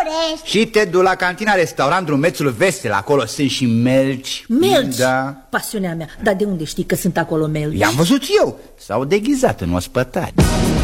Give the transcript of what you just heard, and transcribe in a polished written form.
Și te duc la cantina restaurant Drumețul Vesel. Acolo sunt și melci. Melci? Da. Pasiunea mea. Dar de unde știi că sunt acolo melci? I-am văzut eu. S-au deghizat în ospătari.